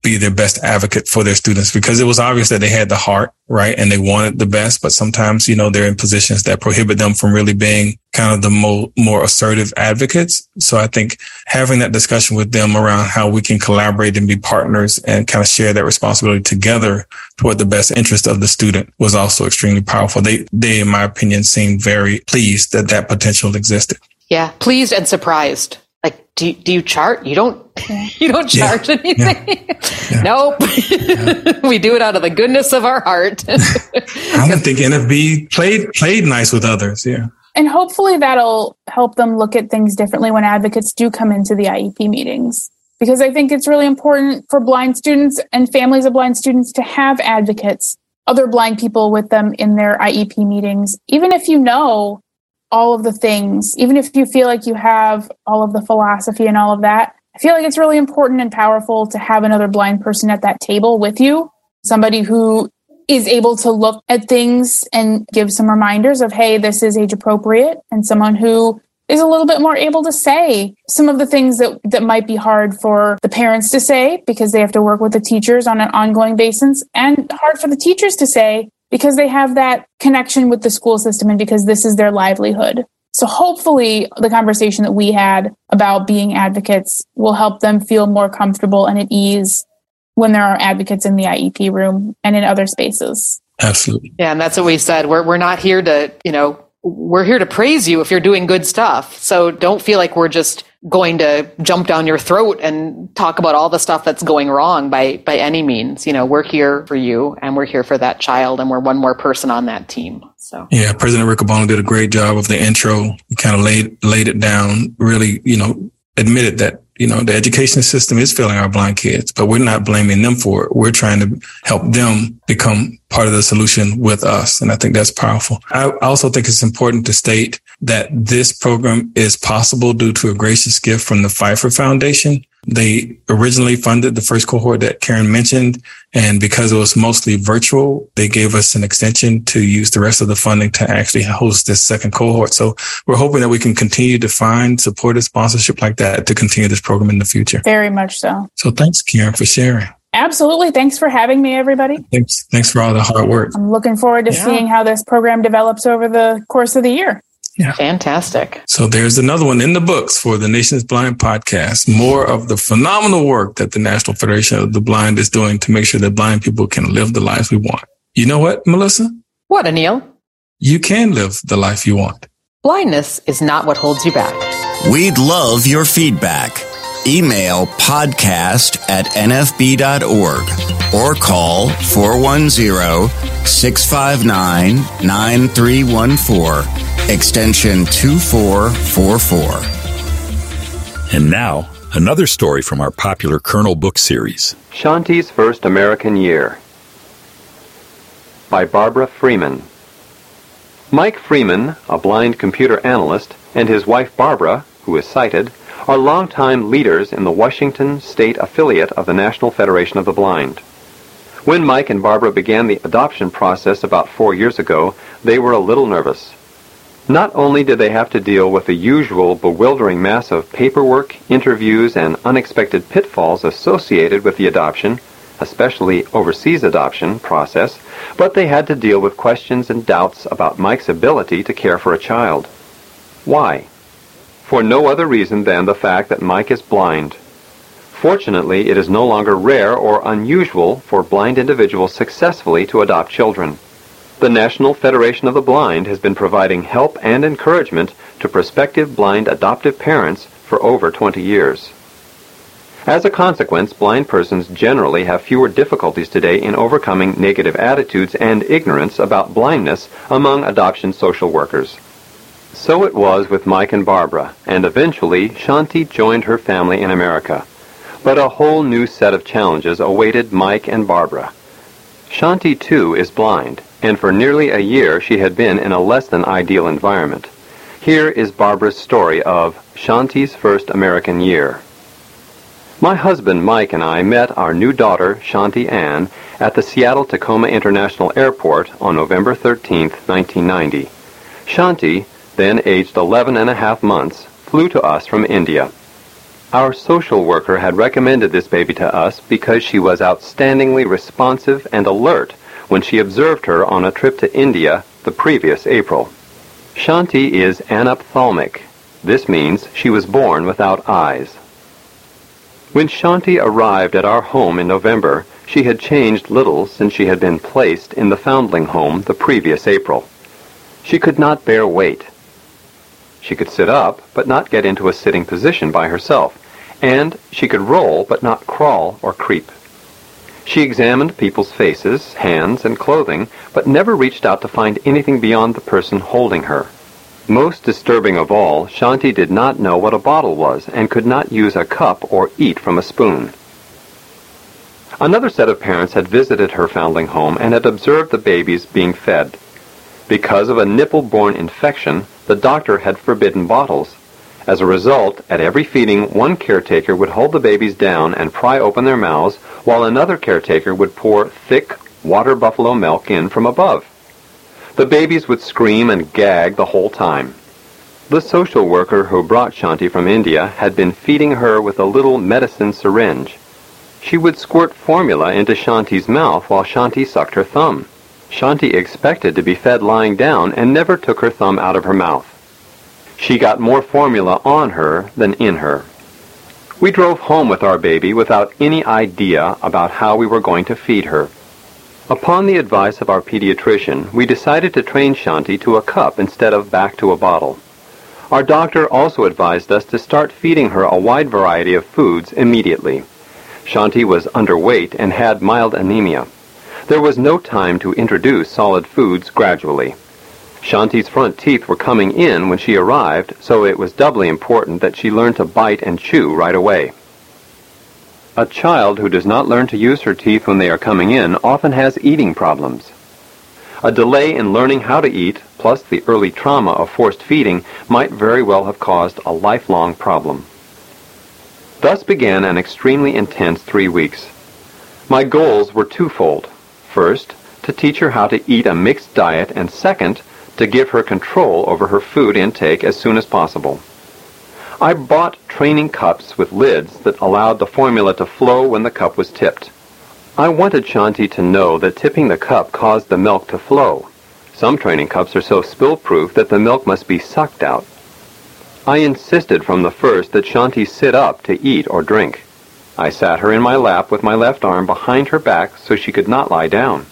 S6: be their best advocate for their students, because it was obvious that they had the heart, right? And they wanted the best, but sometimes, they're in positions that prohibit them from really being kind of the more assertive advocates. So I think having that discussion with them around how we can collaborate and be partners and kind of share that responsibility together toward the best interest of the student was also extremely powerful. They, in my opinion, seemed very pleased that that potential existed.
S8: Yeah, pleased and surprised. Like, do you chart? You don't charge anything?
S6: Yeah.
S8: Nope. Yeah. We do it out of the goodness of our heart.
S6: I don't think NFB played nice with others. Yeah.
S7: And hopefully that'll help them look at things differently when advocates do come into the IEP meetings. Because I think it's really important for blind students and families of blind students to have advocates, other blind people with them in their IEP meetings, even if you know all of the things, even if you feel like you have all of the philosophy and all of that. I feel like it's really important and powerful to have another blind person at that table with you, somebody who is able to look at things and give some reminders of, hey, this is age appropriate, and someone who is a little bit more able to say some of the things that might be hard for the parents to say because they have to work with the teachers on an ongoing basis, and hard for the teachers to say because they have that connection with the school system and because this is their livelihood. So hopefully the conversation that we had about being advocates will help them feel more comfortable and at ease when there are advocates in the IEP room and in other spaces.
S6: Absolutely.
S8: Yeah, and that's what we said. We're not here to, we're here to praise you if you're doing good stuff. So don't feel like we're just going to jump down your throat and talk about all the stuff that's going wrong by any means. We're here for you, and we're here for that child, and we're one more person on that team. So
S6: yeah, President Riccoboni did a great job of the intro. He kind of laid it down, really, admitted that, the education system is failing our blind kids, but we're not blaming them for it. We're trying to help them become part of the solution with us. And I think that's powerful. I also think it's important to state that this program is possible due to a gracious gift from the Pfeiffer Foundation. They originally funded the first cohort that Karen mentioned, and because it was mostly virtual, they gave us an extension to use the rest of the funding to actually host this second cohort. So we're hoping that we can continue to find supportive sponsorship like that to continue this program in the future.
S7: Very much so.
S6: So thanks, Karen, for sharing.
S7: Absolutely. Thanks for having me, everybody.
S6: Thanks for all the hard work.
S7: I'm looking forward to seeing how this program develops over the course of the year.
S6: Yeah.
S8: Fantastic.
S6: So there's another one in the books for the Nation's Blind podcast. More of the phenomenal work that the National Federation of the Blind is doing to make sure that blind people can live the lives we want. You know what, Melissa?
S8: What, Anil?
S6: You can live the life you want.
S8: Blindness is not what holds you back.
S5: We'd love your feedback. Email podcast@nfb.org or call 410-659-9314, extension 2444.
S2: And now, another story from our popular Kernel book series.
S9: Shanti's First American Year by Barbara Freeman. Mike Freeman, a blind computer analyst, and his wife Barbara, who is sighted, are longtime leaders in the Washington state affiliate of the National Federation of the Blind. When Mike and Barbara began the adoption process about 4 years ago, they were a little nervous. Not only did they have to deal with the usual bewildering mass of paperwork, interviews, and unexpected pitfalls associated with the adoption, especially overseas adoption process, but they had to deal with questions and doubts about Mike's ability to care for a child. Why? For no other reason than the fact that Mike is blind. Fortunately, it is no longer rare or unusual for blind individuals successfully to adopt children. The National Federation of the Blind has been providing help and encouragement to prospective blind adoptive parents for over 20 years. As a consequence, blind persons generally have fewer difficulties today in overcoming negative attitudes and ignorance about blindness among adoption social workers. So it was with Mike and Barbara, and eventually Shanti joined her family in America. But a whole new set of challenges awaited Mike and Barbara. Shanti, too, is blind, and for nearly a year she had been in a less than ideal environment. Here is Barbara's story of Shanti's First American Year. My husband Mike and I met our new daughter, Shanti Ann, at the Seattle-Tacoma International Airport on November 13, 1990. Shanti, then aged 11 and a half months, flew to us from India. Our social worker had recommended this baby to us because she was outstandingly responsive and alert when she observed her on a trip to India the previous April. Shanti is anophthalmic. This means she was born without eyes. When Shanti arrived at our home in November, she had changed little since she had been placed in the foundling home the previous April. She could not bear weight. She could sit up, but not get into a sitting position by herself, and she could roll, but not crawl or creep. She examined people's faces, hands, and clothing, but never reached out to find anything beyond the person holding her. Most disturbing of all, Shanti did not know what a bottle was and could not use a cup or eat from a spoon. Another set of parents had visited her foundling home and had observed the babies being fed. Because of a nipple-borne infection, the doctor had forbidden bottles. As a result, at every feeding, one caretaker would hold the babies down and pry open their mouths, while another caretaker would pour thick water buffalo milk in from above. The babies would scream and gag the whole time. The social worker who brought Shanti from India had been feeding her with a little medicine syringe. She would squirt formula into Shanti's mouth while Shanti sucked her thumb. Shanti expected to be fed lying down and never took her thumb out of her mouth. She got more formula on her than in her. We drove home with our baby without any idea about how we were going to feed her. Upon the advice of our pediatrician, we decided to train Shanti to a cup instead of back to a bottle. Our doctor also advised us to start feeding her a wide variety of foods immediately. Shanti was underweight and had mild anemia. There was no time to introduce solid foods gradually. Shanti's front teeth were coming in when she arrived, so it was doubly important that she learn to bite and chew right away. A child who does not learn to use her teeth when they are coming in often has eating problems. A delay in learning how to eat, plus the early trauma of forced feeding, might very well have caused a lifelong problem. Thus began an extremely intense 3 weeks. My goals were twofold. First, to teach her how to eat a mixed diet, and second, to give her control over her food intake as soon as possible. I bought training cups with lids that allowed the formula to flow when the cup was tipped. I wanted Shanti to know that tipping the cup caused the milk to flow. Some training cups are so spill-proof that the milk must be sucked out. I insisted from the first that Shanti sit up to eat or drink. I sat her in my lap with my left arm behind her back so she could not lie down.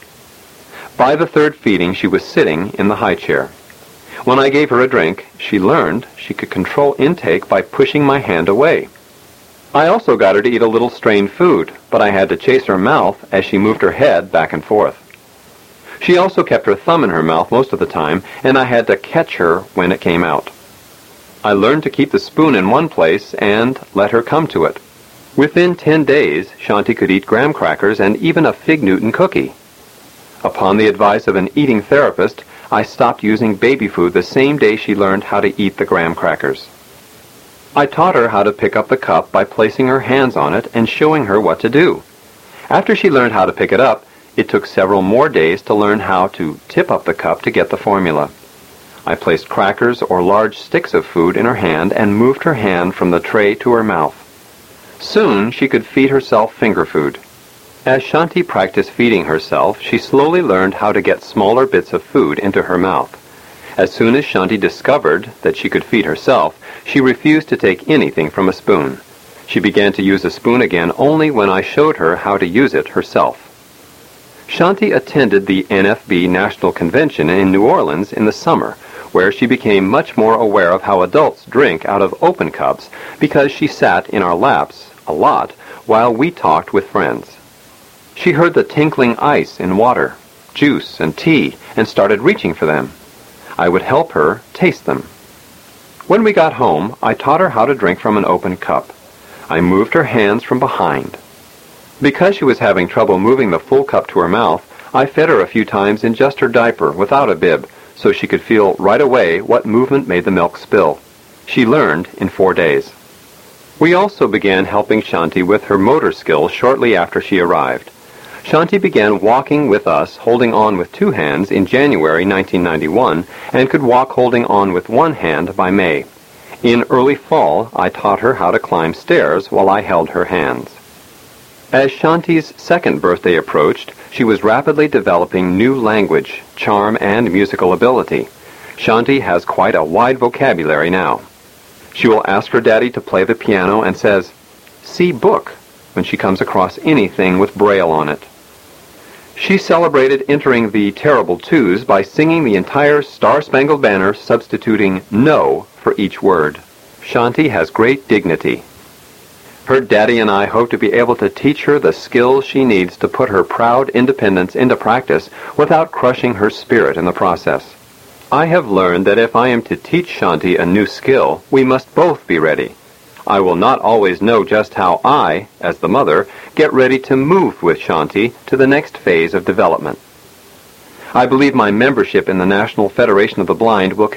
S9: By the third feeding, she was sitting in the high chair. When I gave her a drink, she learned she could control intake by pushing my hand away. I also got her to eat a little strained food, but I had to chase her mouth as she moved her head back and forth. She also kept her thumb in her mouth most of the time, and I had to catch her when it came out. I learned to keep the spoon in one place and let her come to it. Within 10 days, Shanti could eat graham crackers and even a Fig Newton cookie. Upon the advice of an eating therapist, I stopped using baby food the same day she learned how to eat the graham crackers. I taught her how to pick up the cup by placing her hands on it and showing her what to do. After she learned how to pick it up, it took several more days to learn how to tip up the cup to get the formula. I placed crackers or large sticks of food in her hand and moved her hand from the tray to her mouth. Soon she could feed herself finger food. As Shanti practiced feeding herself, she slowly learned how to get smaller bits of food into her mouth. As soon as Shanti discovered that she could feed herself, she refused to take anything from a spoon. She began to use a spoon again only when I showed her how to use it herself. Shanti attended the NFB National Convention in New Orleans in the summer, where she became much more aware of how adults drink out of open cups because she sat in our laps a lot while we talked with friends. She heard the tinkling ice in water, juice, and tea, and started reaching for them. I would help her taste them. When we got home, I taught her how to drink from an open cup. I moved her hands from behind. Because she was having trouble moving the full cup to her mouth, I fed her a few times in just her diaper without a bib, so she could feel right away what movement made the milk spill. She learned in 4 days. We also began helping Shanti with her motor skills shortly after she arrived. Shanti began walking with us, holding on with 2 hands in January 1991, and could walk holding on with 1 hand by May. In early fall, I taught her how to climb stairs while I held her hands. As Shanti's second birthday approached, she was rapidly developing new language, charm, and musical ability. Shanti has quite a wide vocabulary now. She will ask her daddy to play the piano and says, "See book," when she comes across anything with Braille on it. She celebrated entering the terrible twos by singing the entire Star-Spangled Banner, substituting "no" for each word. Shanti has great dignity. Her daddy and I hope to be able to teach her the skills she needs to put her proud independence into practice without crushing her spirit in the process. I have learned that if I am to teach Shanti a new skill, we must both be ready. I will not always know just how I, as the mother, get ready to move with Shanti to the next phase of development. I believe my membership in the National Federation of the Blind will